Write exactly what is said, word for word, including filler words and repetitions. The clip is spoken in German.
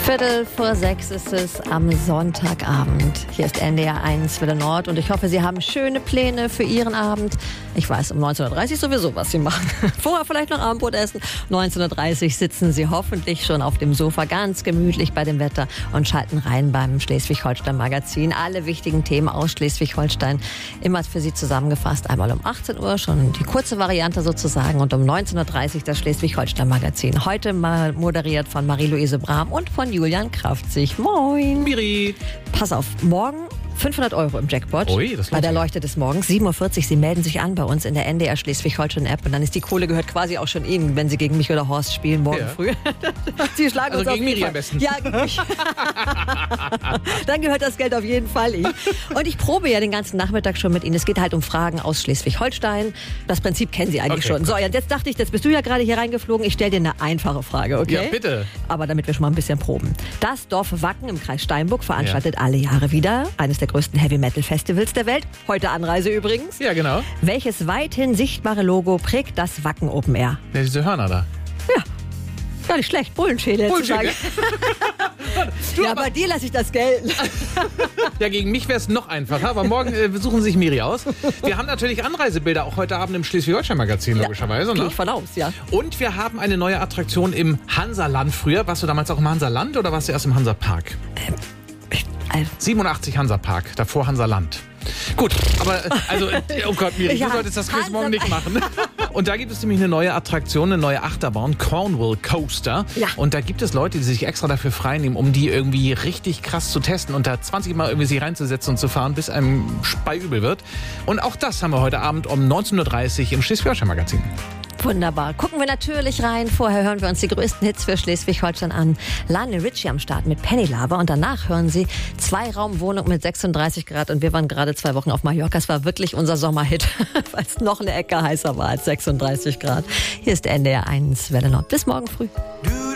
Viertel vor sechs ist es am Sonntagabend. Hier ist N D R eins Welle Nord und ich hoffe, Sie haben schöne Pläne für Ihren Abend. Ich weiß um neunzehn Uhr dreißig sowieso, was Sie machen. Vorher vielleicht noch Abendbrot essen. neunzehn Uhr dreißig sitzen Sie hoffentlich schon auf dem Sofa ganz gemütlich bei dem Wetter und schalten rein beim Schleswig-Holstein-Magazin. Alle wichtigen Themen aus Schleswig-Holstein immer für Sie zusammengefasst. Einmal um achtzehn Uhr schon die kurze Variante sozusagen und um neunzehn Uhr dreißig das Schleswig-Holstein-Magazin. Heute mal moderiert von Marie-Louise Brahm und von Julian Kraftzig. Moin. Miri. Pass auf, morgen fünfhundert Euro im Jackpot. Ui, das bei der lohnt Leuchte des Morgens. sieben Uhr vierzig, Sie melden sich an bei uns in der N D R Schleswig-Holstein-App und dann ist die Kohle gehört quasi auch schon Ihnen, wenn Sie gegen mich oder Horst spielen morgen Ja. früh. Sie schlagen Also uns auf gegen jeden Miri Fall. am besten. Ja, gegen mich. Dann gehört das Geld auf jeden Fall Ihnen. Und ich probe ja den ganzen Nachmittag schon mit Ihnen. Es geht halt um Fragen aus Schleswig-Holstein. Das Prinzip kennen Sie eigentlich Okay, schon. gut. So, und jetzt dachte ich, jetzt bist du ja gerade hier reingeflogen. Ich stelle dir eine einfache Frage, okay? Ja, bitte. Aber damit wir schon mal ein bisschen proben. Das Dorf Wacken im Kreis Steinburg veranstaltet ja. alle Jahre wieder eines der größten Heavy-Metal-Festivals der Welt. Heute Anreise übrigens. Ja, genau. Welches weithin sichtbare Logo prägt das Wacken Open Air? Ja, diese Hörner da. Ja, gar nicht schlecht. Bullenschädel zu sagen. Du, Ja, aber- bei dir lasse ich das gelten. Ja, gegen mich wäre es noch einfacher, aber morgen äh, suchen Sie sich Miri aus. Wir haben natürlich Anreisebilder auch heute Abend im Schleswig-Holstein-Magazin, logischerweise. Gehe Ne? ich von aus, ja. Und wir haben eine neue Attraktion im Hansaland früher. Warst du damals auch im Hansaland oder warst du erst im Hansapark? Also, siebenundachtzig Hansapark, davor Hansaland. Gut, aber äh, also, äh, oh Gott, Miri, Ja, du solltest das Quiz Hansa- morgen nicht machen. Und da gibt es nämlich eine neue Attraktion, eine neue Achterbahn, Cornwall Coaster. Ja. Und da gibt es Leute, die sich extra dafür freinehmen, um die irgendwie richtig krass zu testen und da zwanzig Mal irgendwie sich reinzusetzen und zu fahren, bis einem speiübel wird. Und auch das haben wir heute Abend um neunzehn Uhr dreißig im Schleswig-Holstein-Magazin. wunderbar. Gucken wir natürlich rein. Vorher hören wir uns die größten Hits für Schleswig-Holstein an. Lionel Richie am Start mit Penny Lava und danach hören Sie Zweiraumwohnung mit sechsunddreißig Grad und wir waren gerade zwei Wochen auf Mallorca. Es war wirklich unser Sommerhit, weil es noch eine Ecke heißer war als sechsunddreißig Grad. Hier ist N D R eins Welle Nord. Bis morgen früh. Du